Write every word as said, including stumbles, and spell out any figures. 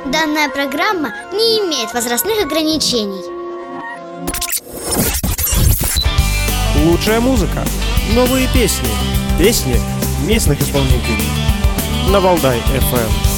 Данная программа не имеет возрастных ограничений. Лучшая музыка, новые песни, песни местных исполнителей на Валдай эф эм.